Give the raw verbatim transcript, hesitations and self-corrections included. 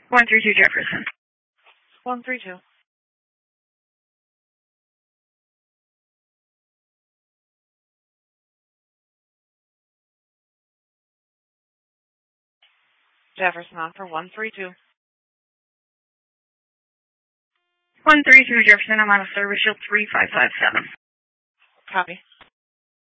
one three two Jefferson. one three two. Jefferson on for one three two. one three two Jefferson, I'm on a service shield three five five seven. Copy.